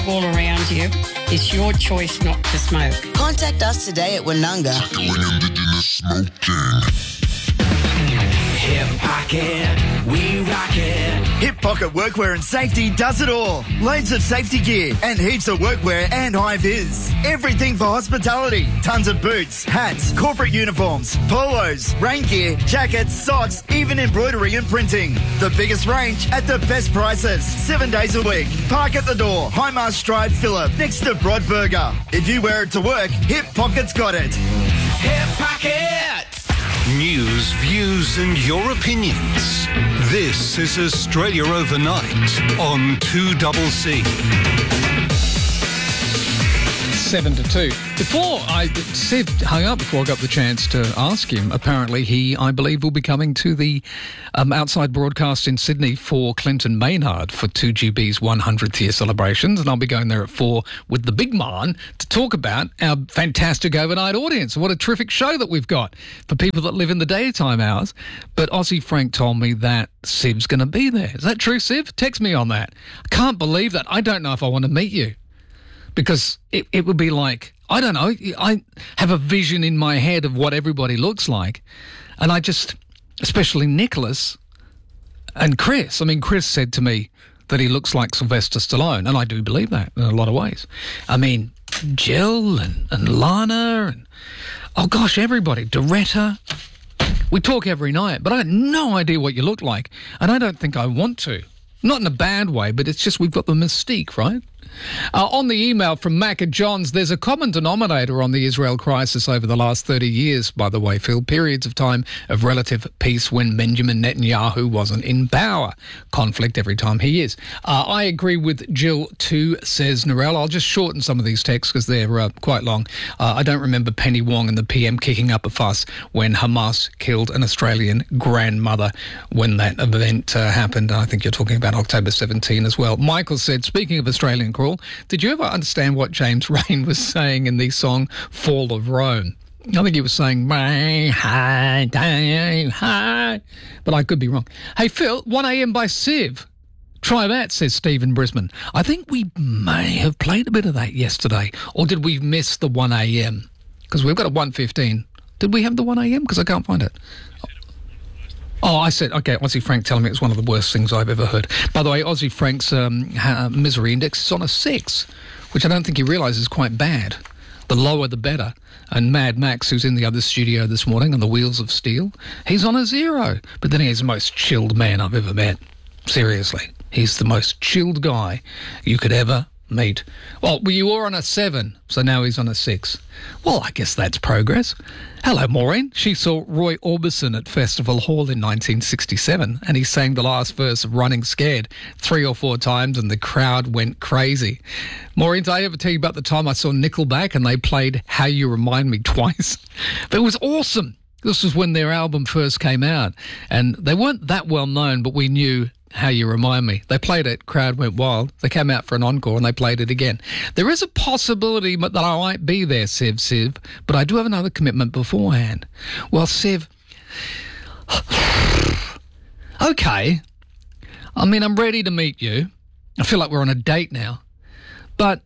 all around you. It's your choice not to smoke. Contact us today at Woonunga. Indigenous smoking. Hip Pocket, we rock it. Hip Pocket Workwear and Safety does it all. Loads of safety gear and heaps of workwear and high-vis. Everything for hospitality. Tons of boots, hats, corporate uniforms, polos, rain gear, jackets, socks, even embroidery and printing. The biggest range at the best prices. 7 days a week. Park at the door. Highmast Drive, Phillip, next to Broadburger. If you wear it to work, Hip Pocket's got it. Hip Pocket! News, views and your opinions. This is Australia Overnight on 2CC. 7 to 2. Siv hung up before I got the chance to ask him. Apparently he, I believe, will be coming to the outside broadcast in Sydney for Clinton Maynard for 2GB's 100th year celebrations, and I'll be going there at 4 with the big man to talk about our fantastic overnight audience. What a terrific show that we've got for people that live in the daytime hours. But Aussie Frank told me that Siv's going to be there. Is that true, Siv? Text me on that. I can't believe that. I don't know if I want to meet you. Because it would be like, I don't know, I have a vision in my head of what everybody looks like. And I just, especially Nicholas and Chris. I mean, Chris said to me that he looks like Sylvester Stallone, and I do believe that in a lot of ways. I mean, Jill and Lana and, oh gosh, everybody, Doretta. We talk every night, but I have no idea what you look like. And I don't think I want to. Not in a bad way, but it's just we've got the mystique, right? On the email from Mac and Johns, there's a common denominator on the Israel crisis over the last 30 years, by the way, Phil. Periods of time of relative peace when Benjamin Netanyahu wasn't in power. Conflict every time he is. I agree with Jill too, says Narelle. I'll just shorten some of these texts because they're quite long. I don't remember Penny Wong and the PM kicking up a fuss when Hamas killed an Australian grandmother when that event happened. I think you're talking about October 17 as well. Michael said, speaking of Australian crawl, did you ever understand what James Rain was saying in the song Fall of Rome? I think he was saying, but I could be wrong. Hey, Phil, 1am by Siv. Try that, says Stephen Brisbane. I think we may have played a bit of that yesterday. Or did we miss the 1am? Because we've got a 1:15. Did we have the 1am? Because I can't find it. Oh, I said, okay, Aussie Frank telling me it was one of the worst things I've ever heard. By the way, Aussie Frank's misery index is on a 6, which I don't think he realises is quite bad. The lower, the better. And Mad Max, who's in the other studio this morning on the Wheels of Steel, he's on a 0. But then he's the most chilled man I've ever met. Seriously. He's the most chilled guy you could ever meet. Well, you were on a 7, so now he's on a 6. Well, I guess that's progress. Hello, Maureen. She saw Roy Orbison at Festival Hall in 1967, and he sang the last verse of Running Scared 3 or 4 times, and the crowd went crazy. Maureen, did I ever tell you about the time I saw Nickelback and they played How You Remind Me twice? But it was awesome. This was when their album first came out, and they weren't that well known, but we knew How You Remind Me. They played it, crowd went wild. They came out for an encore and they played it again. There is a possibility that I might be there, Siv, but I do have another commitment beforehand. Well, Siv, okay. I mean, I'm ready to meet you. I feel like we're on a date now. But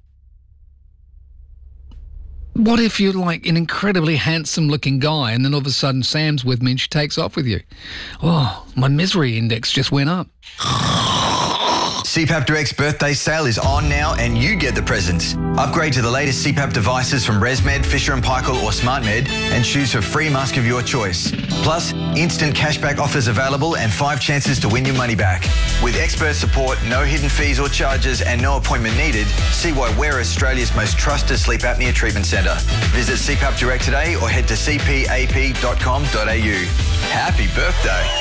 what if you're like an incredibly handsome-looking guy and then all of a sudden Sam's with me and she takes off with you? Oh, my misery index just went up. CPAP Direct's birthday sale is on now and you get the presents. Upgrade to the latest CPAP devices from ResMed, Fisher & Paykel or SmartMed and choose a free mask of your choice. Plus, instant cashback offers available and 5 chances to win your money back. With expert support, no hidden fees or charges and no appointment needed, see why we're Australia's most trusted sleep apnea treatment centre. Visit CPAP Direct today or head to cpap.com.au. Happy birthday.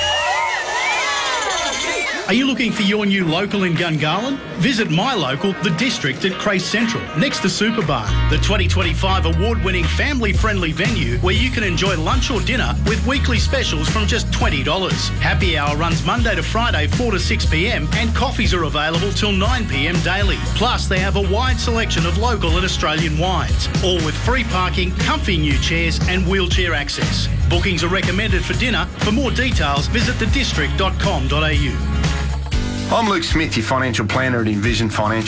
Are you looking for your new local in Gungahlin? Visit my local, The District at Crace Central, next to Superbar, the 2025 award-winning family-friendly venue where you can enjoy lunch or dinner with weekly specials from just $20. Happy hour runs Monday to Friday 4 to 6 p.m. and coffees are available till 9 p.m. daily. Plus, they have a wide selection of local and Australian wines, all with free parking, comfy new chairs and wheelchair access. Bookings are recommended for dinner. For more details, visit thedistrict.com.au. I'm Luke Smith, your financial planner at Envision Financial.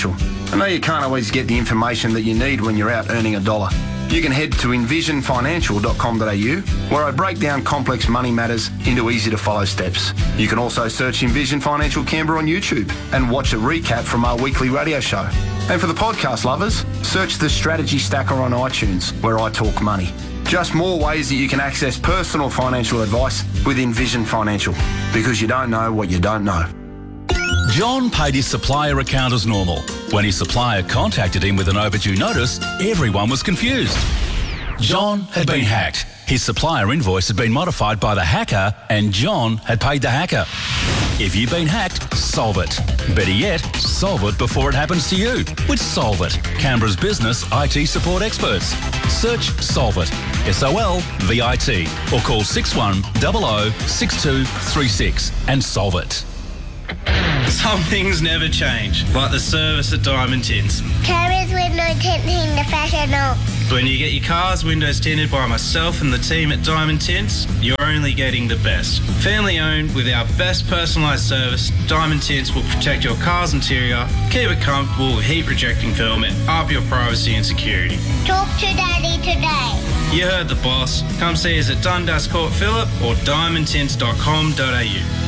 I know you can't always get the information that you need when you're out earning a dollar. You can head to envisionfinancial.com.au, where I break down complex money matters into easy-to-follow steps. You can also search Envision Financial Canberra on YouTube and watch a recap from our weekly radio show. And for the podcast lovers, search the Strategy Stacker on iTunes, where I talk money. Just more ways that you can access personal financial advice with Envision Financial, because you don't know what you don't know. John paid his supplier account as normal. When his supplier contacted him with an overdue notice, everyone was confused. John had been hacked. His supplier invoice had been modified by the hacker, and John had paid the hacker. If you've been hacked, solve it. Better yet, solve it before it happens to you with Solve It, Canberra's business IT support experts. Search Solve It, SOLVIT, or call 6100 6236 and solve it. Some things never change, like the service at Diamond Tints. Carriers window tinting professional. When you get your car's windows tinted by myself and the team at Diamond Tints, you're only getting the best. Family owned with our best personalised service, Diamond Tints will protect your car's interior, keep it comfortable with heat rejecting film, and up your privacy and security. Talk to Daddy today. You heard the boss. Come see us at Dundas Court Phillip or diamondtints.com.au.